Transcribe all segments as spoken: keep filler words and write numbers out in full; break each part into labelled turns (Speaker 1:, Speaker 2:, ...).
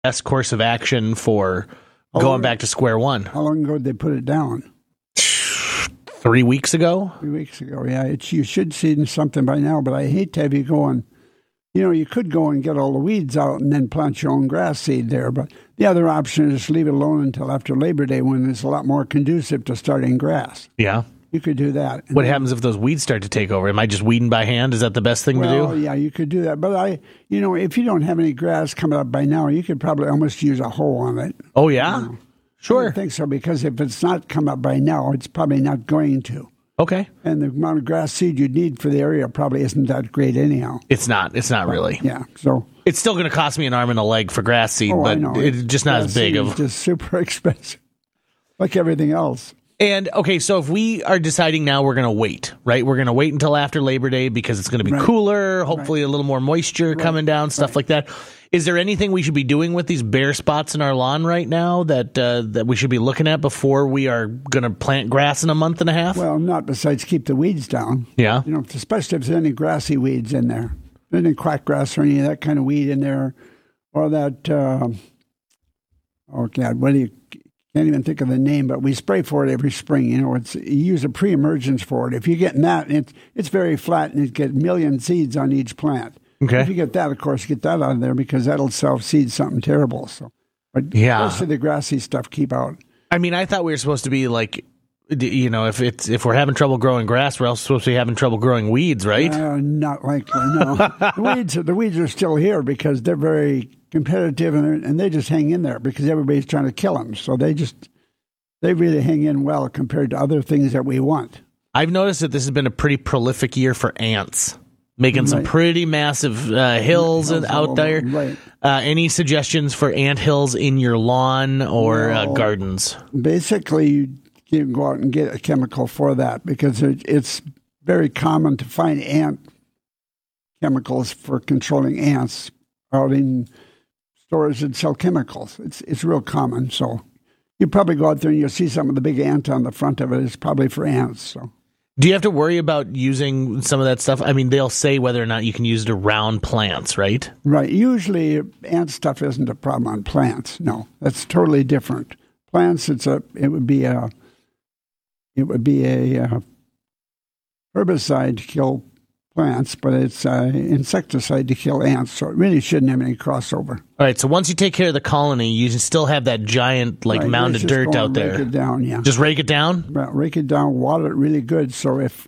Speaker 1: best course of action for
Speaker 2: how
Speaker 1: going
Speaker 2: long,
Speaker 1: back to square one.
Speaker 2: How long ago did they put it down?
Speaker 1: Three weeks ago?
Speaker 2: Three weeks ago, yeah. It's, you should see something by now, but I hate to have you go and, you know, you could go and get all the weeds out and then plant your own grass seed there, but the other option is just leave it alone until after Labor Day when it's a lot more conducive to starting grass.
Speaker 1: Yeah.
Speaker 2: You could do that.
Speaker 1: What happens if those weeds start to take over? Am I just weeding by hand? Is that the best thing
Speaker 2: well,
Speaker 1: to do?
Speaker 2: Yeah, you could do that. But, I, you know, if you don't have any grass coming up by now, you could probably almost use a hoe on it.
Speaker 1: Oh, yeah?
Speaker 2: You know.
Speaker 1: Sure.
Speaker 2: I think so, because if it's not come up by now, it's probably not going to.
Speaker 1: Okay.
Speaker 2: And the amount of grass seed you need for the area probably isn't that great anyhow.
Speaker 1: It's not. It's not really.
Speaker 2: Yeah. So
Speaker 1: it's still going to cost me an arm and a leg for grass seed,
Speaker 2: oh,
Speaker 1: but
Speaker 2: I know.
Speaker 1: it's just not
Speaker 2: grass
Speaker 1: as big
Speaker 2: seed
Speaker 1: of.
Speaker 2: It's just super expensive, like everything else.
Speaker 1: And okay, so if we are deciding now we're going to wait, right? We're going to wait until after Labor Day because it's going to be
Speaker 2: right.
Speaker 1: cooler, hopefully right. a little more moisture right. coming down, stuff right. like that. Is there anything we should be doing with these bare spots in our lawn right now that uh, that we should be looking at before we are going to plant grass in a month and a half?
Speaker 2: Well, not besides keep the weeds down.
Speaker 1: Yeah.
Speaker 2: You know, especially if there's any grassy weeds in there. Any quackgrass or any of that kind of weed in there. Or that, uh, oh, God, what do you, can't even think of the name, but we spray for it every spring. You know, it's you use a pre-emergence for it. If you're getting that, it's, it's very flat and it gets a million seeds on each plant.
Speaker 1: Okay.
Speaker 2: If you get that, of course, get that out of there because that'll self-seed something terrible. So, but
Speaker 1: yeah.
Speaker 2: most of the grassy stuff, keep out.
Speaker 1: I mean, I thought we were supposed to be like, you know, if it's if we're having trouble growing grass, we're also supposed to be having trouble growing weeds, right?
Speaker 2: Uh, not likely, no. the weeds, the weeds are still here because they're very competitive and, and they just hang in there because everybody's trying to kill them. So they just they really hang in well compared to other things that we want.
Speaker 1: I've noticed that this has been a pretty prolific year for ants. Making some
Speaker 2: right.
Speaker 1: pretty massive uh, hills, hills out there.
Speaker 2: Right.
Speaker 1: Uh, any suggestions for ant hills in your lawn or well, uh, gardens?
Speaker 2: Basically, you can go out and get a chemical for that because it, it's very common to find ant chemicals for controlling ants out in stores that sell chemicals. It's it's real common. So you probably go out there and you'll see some of the big ant on the front of it. It's probably for ants. So.
Speaker 1: Do you have to worry about using some of that stuff? I mean, they'll say whether or not you can use it around plants, right?
Speaker 2: Right. Usually, ant stuff isn't a problem on plants. No, that's totally different. Plants, it's a. It would be a. It would be a uh, herbicide to kill plants, but it's an insecticide to kill ants. So it really shouldn't have any crossover.
Speaker 1: All right. So once you take care of the colony, you still have that giant like
Speaker 2: right,
Speaker 1: mound of dirt out there.
Speaker 2: Rake it down, yeah.
Speaker 1: Just rake it down.
Speaker 2: Right, rake it down, water it really good. So if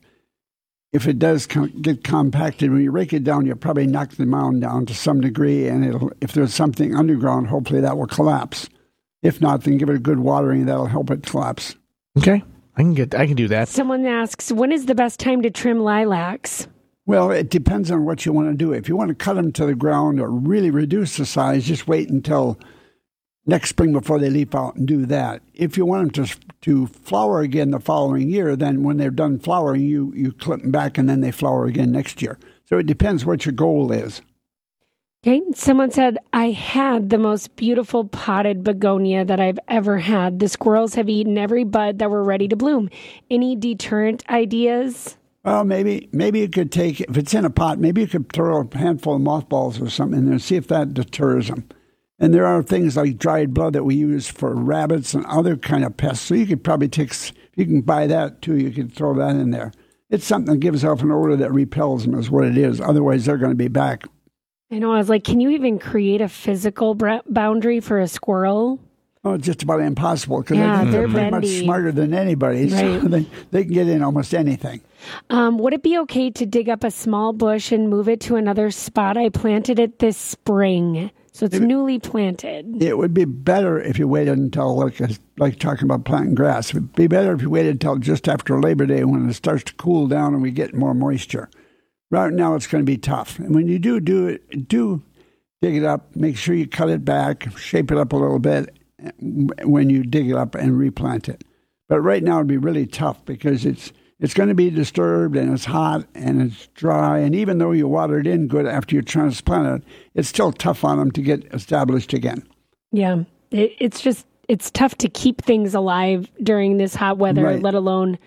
Speaker 2: if it does com- get compacted, when you rake it down, you'll probably knock the mound down to some degree, and it'll if there's something underground, hopefully that will collapse. If not, then give it a good watering. That'll help it collapse.
Speaker 1: Okay, I can get. I can do that.
Speaker 3: Someone asks, when is the best time to trim lilacs?
Speaker 2: Well, it depends on what you want to do. If you want to cut them to the ground or really reduce the size, just wait until next spring before they leaf out and do that. If you want them to to flower again the following year, then when they're done flowering, you, you clip them back and then they flower again next year. So it depends what your goal is.
Speaker 3: Okay, someone said, I had the most beautiful potted begonia that I've ever had. The squirrels have eaten every bud that were ready to bloom. Any deterrent ideas?
Speaker 2: Well, maybe maybe you could take, if it's in a pot, maybe you could throw a handful of mothballs or something in there and see if that deters them. And there are things like dried blood that we use for rabbits and other kind of pests. So you could probably take, you can buy that too. You could throw that in there. It's something that gives off an odor that repels them is what it is. Otherwise, they're going to be back.
Speaker 3: I know. I was like, can you even create a physical br- boundary for a squirrel?
Speaker 2: Oh, it's just about impossible because
Speaker 3: yeah,
Speaker 2: I think they're,
Speaker 3: they're
Speaker 2: pretty
Speaker 3: bendy.
Speaker 2: much smarter than anybody.
Speaker 3: Right.
Speaker 2: So they, they can get in almost anything.
Speaker 3: Um, would it be okay to dig up a small bush and move it to another spot? I planted it this spring, so it's it, newly planted.
Speaker 2: It would be better if you waited until, like, like talking about planting grass, it would be better if you waited until just after Labor Day when it starts to cool down and we get more moisture. Right now, it's going to be tough. And when you do do it, do dig it up, make sure you cut it back, shape it up a little bit when you dig it up and replant it. But right now it'd be really tough because it's it's going to be disturbed and it's hot and it's dry. And even though you water it in good after you transplant it, it's still tough on them to get established again.
Speaker 3: Yeah, it, it's just, it's tough to keep things alive during this hot weather, right. let alone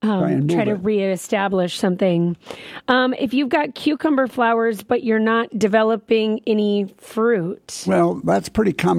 Speaker 2: try
Speaker 3: um,
Speaker 2: and
Speaker 3: try
Speaker 2: move
Speaker 3: to
Speaker 2: it.
Speaker 3: reestablish something. Um, if you've got cucumber flowers, but you're not developing any fruit.
Speaker 2: Well, that's pretty common.